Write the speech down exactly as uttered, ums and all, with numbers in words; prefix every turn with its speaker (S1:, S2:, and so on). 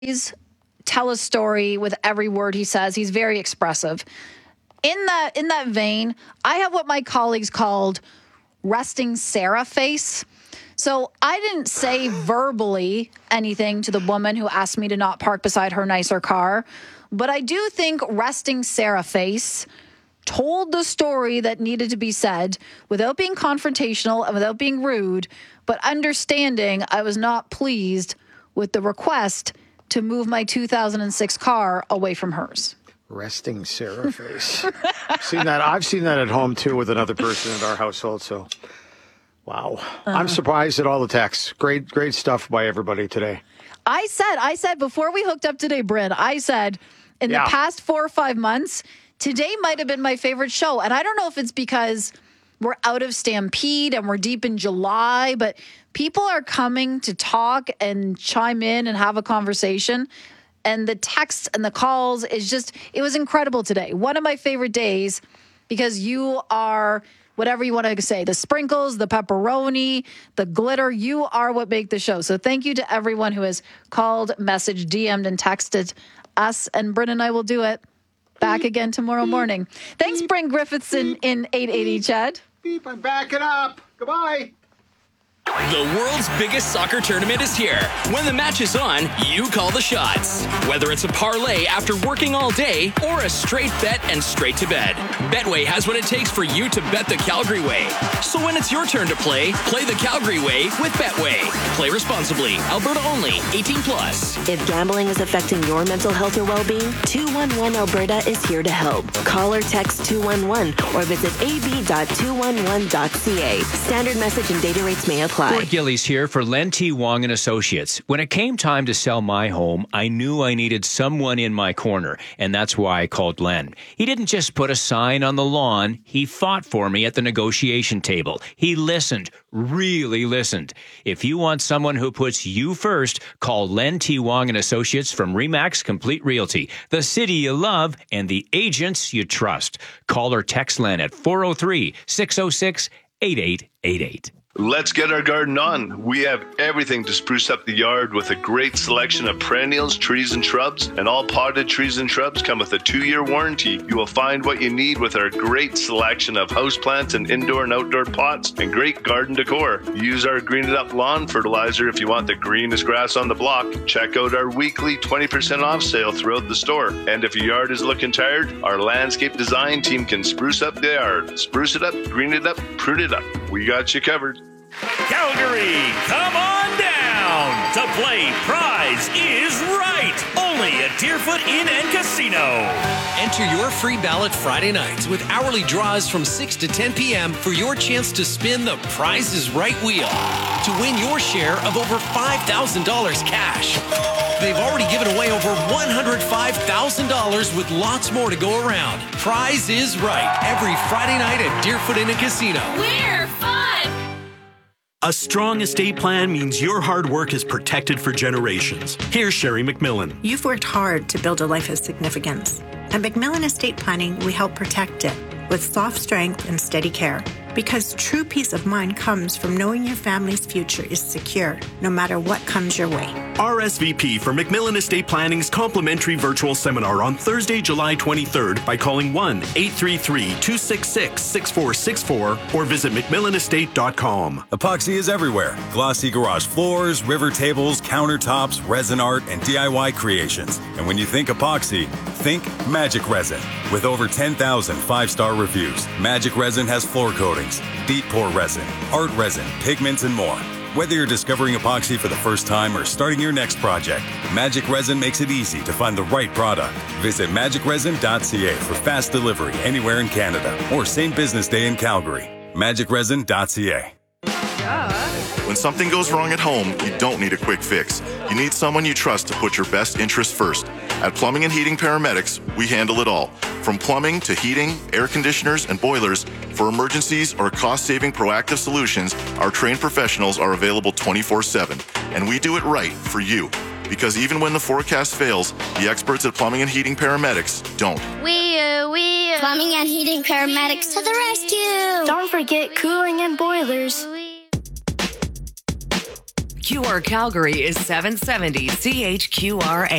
S1: He's tell a story with every word he says. He's very expressive. In that in that vein, I have what my colleagues called resting Sarah face. So I didn't say verbally anything to the woman who asked me to not park beside her nicer car, but I do think resting Sarah face told the story that needed to be said without being confrontational and without being rude, but understanding I was not pleased with the request to move my two thousand six car away from hers.
S2: Resting Sarah face. seen that. I've seen that at home, too, with another person in our household, so... Wow. Uh, I'm surprised at all the texts. Great, great stuff by everybody today.
S1: I said, I said before we hooked up today, Bryn, I said in yeah. the past four or five months, today might have been my favorite show. And I don't know if it's because we're out of Stampede and we're deep in July, but people are coming to talk and chime in and have a conversation. And the texts and the calls is just, it was incredible today. One of my favorite days because you are... whatever you want to say, the sprinkles, the pepperoni, the glitter, you are what make the show. So thank you to everyone who has called, messaged, D M'd, and texted us. And Bryn and I will do it back again tomorrow morning. Thanks, Bryn Griffiths in, in eight eighty, Chad.
S2: Beep, I'm backing up. Goodbye.
S3: The world's biggest soccer tournament is here. When the match is on, you call the shots. Whether it's a parlay after working all day or a straight bet and straight to bed, Betway has what it takes for you to bet the Calgary way. So when it's your turn to play, play the Calgary way with Betway. Play responsibly. Alberta only. eighteen plus.
S4: If gambling is affecting your mental health or well-being, two one one Alberta is here to help. Call or text two one one or visit a b dot two one one dot c a. Standard message and data rates may apply.
S5: Gord Gillies here for Len T. Wong and Associates. When it came time to sell my home, I knew I needed someone in my corner, and that's why I called Len. He didn't just put a sign on the lawn. He fought for me at the negotiation table. He listened, really listened. If you want someone who puts you first, call Len T. Wong and Associates from Remax Complete Realty, the city you love and the agents you trust. Call or text Len at four oh three, six oh six, eight eight eight eight.
S6: Let's get our garden on. We have everything to spruce up the yard with a great selection of perennials, trees, and shrubs. And all potted trees and shrubs come with a two-year warranty. You will find what you need with our great selection of houseplants and indoor and outdoor pots and great garden decor. Use our Green It Up lawn fertilizer if you want the greenest grass on the block. Check out our weekly twenty percent off sale throughout the store. And if your yard is looking tired, our landscape design team can spruce up the yard. Spruce it up, green it up, prune it up. We got you covered.
S7: Calgary, come on down to play Prize is Right, only at Deerfoot Inn and Casino.
S8: Enter your free ballot Friday nights with hourly draws from six to ten p.m. for your chance to spin the Prize is Right wheel to win your share of over five thousand dollars cash. They've already given away over one hundred five thousand dollars with lots more to go around. Prize is Right, every Friday night at Deerfoot Inn and Casino.
S9: We're fun!
S10: A strong estate plan means your hard work is protected for generations. Here's Sherry McMillan.
S11: You've worked hard to build a life of significance. At McMillan Estate Planning, we help protect it with soft strength and steady care. Because true peace of mind comes from knowing your family's future is secure, no matter what comes your way.
S10: R S V P for McMillan Estate Planning's complimentary virtual seminar on Thursday, July twenty-third by calling one eight three three, two six six, six four six four or visit mcmillan estate dot com.
S12: Epoxy is everywhere. Glossy garage floors, river tables, countertops, resin art, and D I Y creations. And when you think epoxy, think Magic Resin. With over ten thousand five-star reviews, Magic Resin has floor coatings, deep pour resin, art resin, pigments, and more. Whether you're discovering epoxy for the first time or starting your next project, Magic Resin makes it easy to find the right product. Visit magic resin dot c a for fast delivery anywhere in Canada or same business day in Calgary. magic resin dot c a.
S13: When something goes wrong at home, you don't need a quick fix. You need someone you trust to put your best interests first. At Plumbing and Heating Paramedics, we handle it all. From plumbing to heating, air conditioners, and boilers, for emergencies or cost-saving proactive solutions, our trained professionals are available twenty-four seven. And we do it right for you. Because even when the forecast fails, the experts at Plumbing and Heating Paramedics don't.
S9: We, uh, we, uh, Plumbing and Heating Paramedics to the rescue.
S14: Don't forget cooling and boilers. Q R Calgary is seven seventy C H Q R A.